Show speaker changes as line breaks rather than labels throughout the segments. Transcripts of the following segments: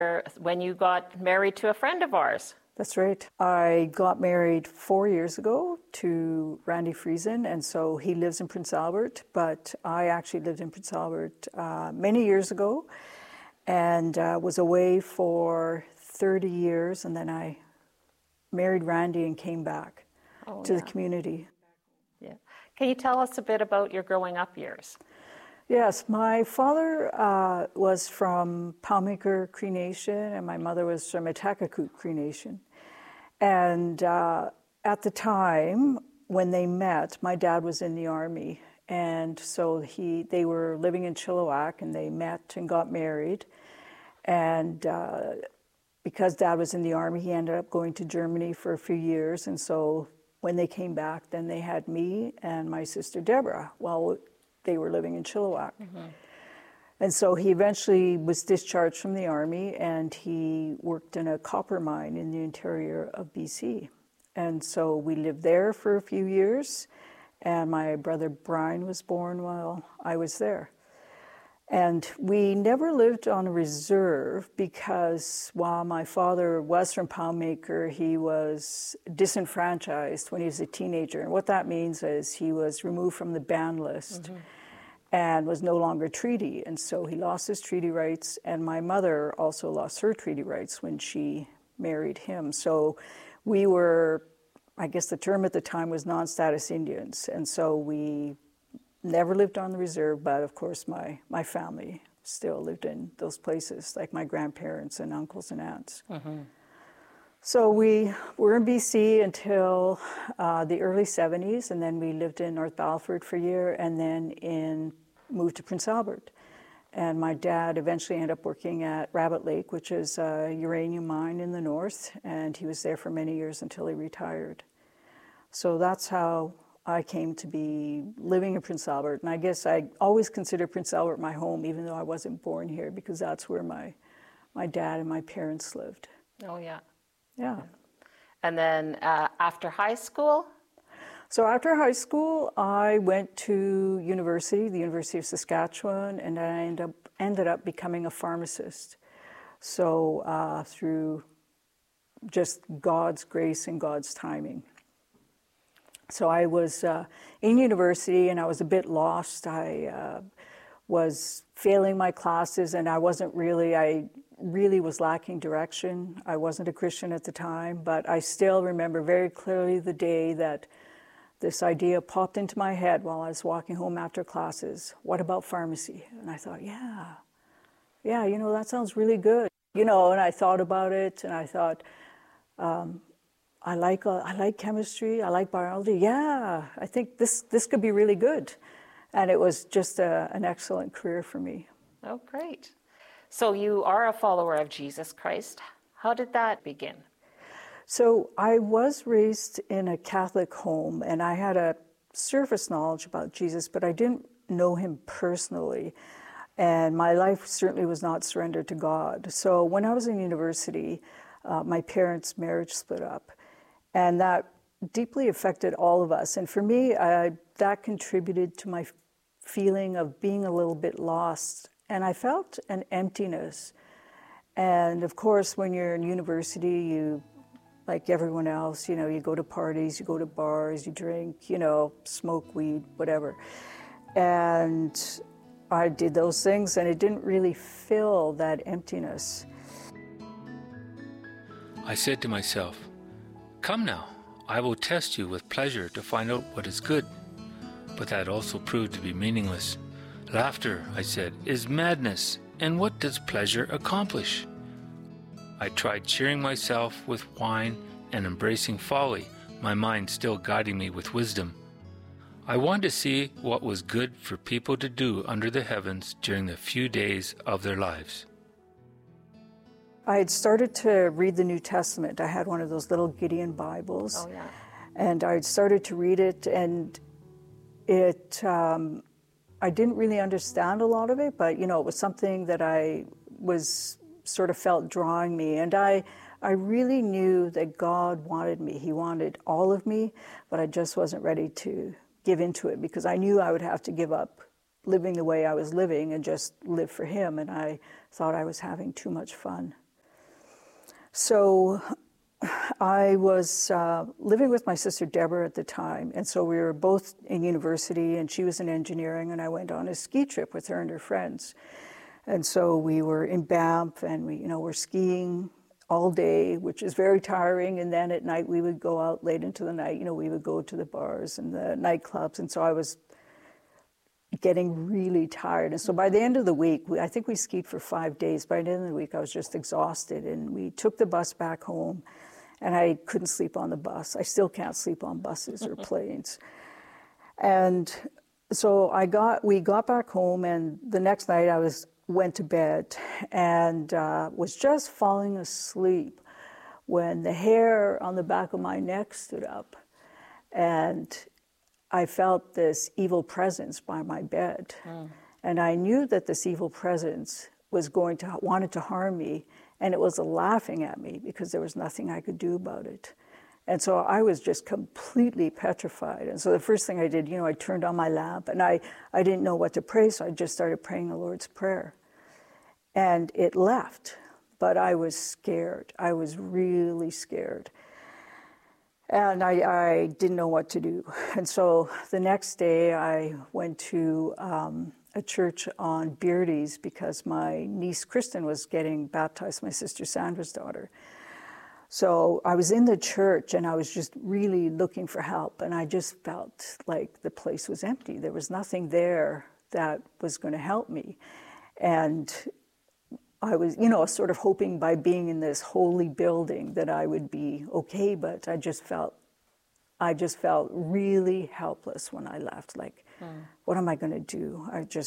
when you got married to a friend of ours.
That's right. I got married 4 years ago to Randy Friesen, and so he lives in Prince Albert, but I actually lived in Prince Albert many years ago and was away for 30 years, and then I married Randy and came back to the community.
Yeah. Can you tell us a bit about your growing up years?
Yes, my father was from Palmaker Cree Nation, and my mother was from Etackakut Cree Nation. And at the time when they met, my dad was in the Army, and so they were living in Chilliwack, and they met and got married. And because Dad was in the Army, he ended up going to Germany for a few years, and so when they came back, then they had me and my sister Deborah while they were living in Chilliwack. Mm-hmm. And so he eventually was discharged from the Army, and he worked in a copper mine in the interior of BC. And so we lived there for a few years, and my brother Brian was born while I was there. And we never lived on a reserve because while my father was from Palmaker, he was disenfranchised when he was a teenager. And what that means is he was removed from the ban list. Mm-hmm. And was no longer treaty. And so he lost his treaty rights, and my mother also lost her treaty rights when she married him. So we were, I guess the term at the time was non-status Indians. And so we never lived on the reserve, but of course my family still lived in those places, like my grandparents and uncles and aunts. Mm-hmm. So we were in BC until the early 70s, and then we lived in North Battleford for a year, and then moved to Prince Albert. And my dad eventually ended up working at Rabbit Lake, which is a uranium mine in the north, and he was there for many years until he retired. So that's how I came to be living in Prince Albert. And I guess I always consider Prince Albert my home, even though I wasn't born here, because that's where my dad and my parents lived.
Oh, yeah.
Yeah. And
then after high school?
So after high school, I went to university, the University of Saskatchewan, and I ended up becoming a pharmacist. So through just God's grace and God's timing. So I was in university, and I was a bit lost. I was failing my classes, and I really was lacking direction. I wasn't a Christian at the time, but I still remember very clearly the day that this idea popped into my head while I was walking home after classes. What about pharmacy? And I thought, yeah, that sounds really good. And I thought about it, and I thought, I like chemistry, I like biology. Yeah, I think this could be really good. And it was just an excellent career for me.
Oh, great. So you are a follower of Jesus Christ. How did that begin?
So I was raised in a Catholic home, and I had a surface knowledge about Jesus, but I didn't know him personally. And my life certainly was not surrendered to God. So when I was in university, my parents' marriage split up, and that deeply affected all of us. And for me, that contributed to my feeling of being a little bit lost. And I felt an emptiness. And of course, when you're in university, you, like everyone else, you go to parties, you go to bars, you drink, smoke weed, whatever. And I did those things, and it didn't really fill that emptiness.
I said to myself, "Come now, I will test you with pleasure to find out what is good." But that also proved to be meaningless. "Laughter," I said, "is madness, and what does pleasure accomplish?" I tried cheering myself with wine and embracing folly, my mind still guiding me with wisdom. I wanted to see what was good for people to do under the heavens during the few days of their lives.
I had started to read the New Testament. I had one of those little Gideon Bibles.
Oh, yeah.
And I had started to read it, and I didn't really understand a lot of it, but, it was something that I was sort of felt drawing me. And I really knew that God wanted me. He wanted all of me, but I just wasn't ready to give into it because I knew I would have to give up living the way I was living and just live for him. And I thought I was having too much fun. So I was living with my sister Deborah at the time, and so we were both in university, and she was in engineering, and I went on a ski trip with her and her friends. And so we were in Banff, and we, were skiing all day, which is very tiring. And then at night we would go out late into the night. We would go to the bars and the nightclubs, and so I was getting really tired. And so by the end of the week, I think we skied for 5 days. By the end of the week, I was just exhausted, and we took the bus back home. And I couldn't sleep on the bus. I still can't sleep on buses or planes. And so we got back home, and the next night I went to bed and was just falling asleep when the hair on the back of my neck stood up, and I felt this evil presence by my bed. And I knew that this evil presence wanted to harm me. And it was laughing at me because there was nothing I could do about it. And so I was just completely petrified. And so the first thing I did, I turned on my lamp, and I didn't know what to pray, so I just started praying the Lord's Prayer. And it left, but I was scared. I was really scared. And I didn't know what to do. And so the next day I went to a church on Beardy's because my niece Kristen was getting baptized, my sister Sandra's daughter. So I was in the church, and I was just really looking for help, and I just felt like the place was empty. There was nothing there that was going to help me. And I was, sort of hoping by being in this holy building that I would be okay, but I just felt really helpless when I left. Like, what am I going to do?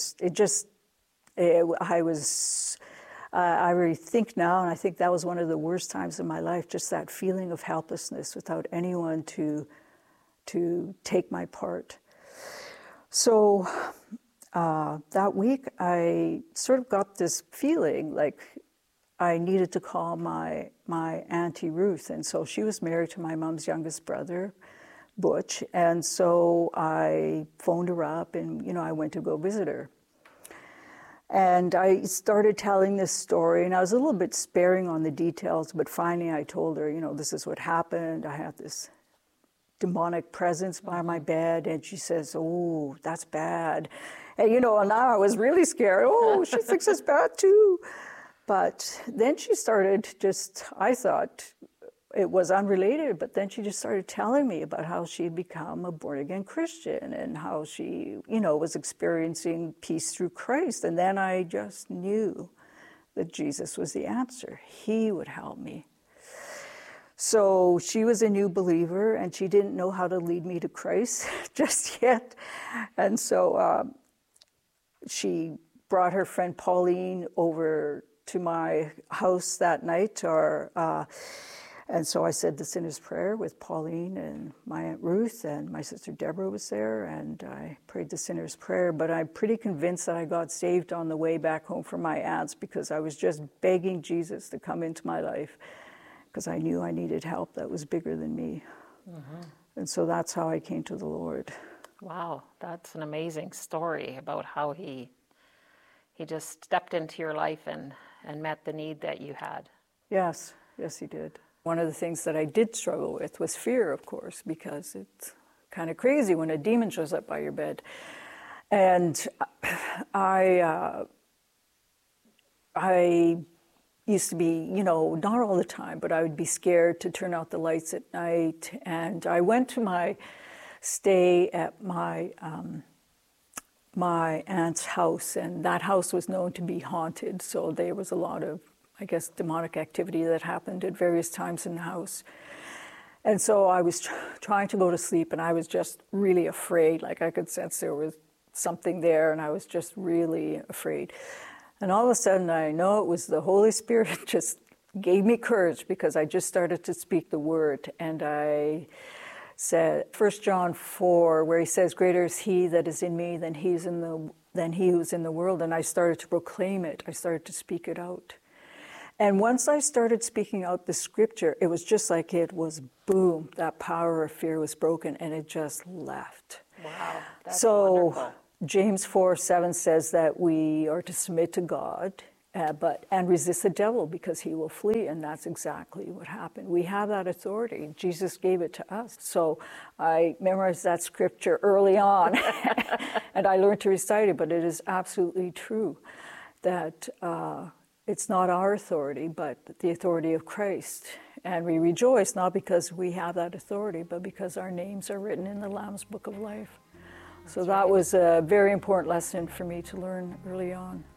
I really think now, and I think that was one of the worst times in my life, just that feeling of helplessness without anyone to take my part. So that week, I sort of got this feeling like I needed to call my Auntie Ruth. And so she was married to my mom's youngest brother, Butch, and so I phoned her up, and I went to go visit her. And I started telling this story, and I was a little bit sparing on the details, but finally I told her, this is what happened. I had this demonic presence by my bed, and she says, "Oh, that's bad." And and now I was really scared. Oh, she thinks it's bad too. But then she started I thought it was unrelated, but then she just started telling me about how she'd become a born-again Christian and how she, was experiencing peace through Christ. And then I just knew that Jesus was the answer. He would help me. So she was a new believer, and she didn't know how to lead me to Christ just yet. And so she brought her friend Pauline over to my house that night, and so I said the Sinner's Prayer with Pauline and my Aunt Ruth, and my sister Deborah was there, and I prayed the Sinner's Prayer. But I'm pretty convinced that I got saved on the way back home from my aunt's, because I was just begging Jesus to come into my life, because I knew I needed help that was bigger than me. And so that's how I came to the Lord.
Wow, that's an amazing story about how he just stepped into your life and met the need that you had.
Yes, he did. One of the things that I did struggle with was fear, of course, because it's kind of crazy when a demon shows up by your bed. And I used to be, not all the time, but I would be scared to turn out the lights at night. And I went to my stay at my aunt's house, and that house was known to be haunted. So there was a lot of, I guess, demonic activity that happened at various times in the house. And so I was trying to go to sleep, and I was just really afraid. Like, I could sense there was something there, and I was just really afraid. And all of a sudden, I know it was the Holy Spirit just gave me courage, because I just started to speak the word. And I said 1 John 4, where he says, "Greater is he that is in me than he who's in the world." And I started to proclaim it. I started to speak it out. And once I started speaking out the scripture, it was just like it was boom, that power of fear was broken, and it just left.
Wow, that's
so
wonderful.
James 4:7 says that we are to submit to God, and resist the devil because he will flee, and that's exactly what happened. We have that authority. Jesus gave it to us. So I memorized that scripture early on, and I learned to recite it, but it is absolutely true that it's not our authority, but the authority of Christ. And we rejoice not because we have that authority, but because our names are written in the Lamb's Book of Life. So that was a very important lesson for me to learn early on.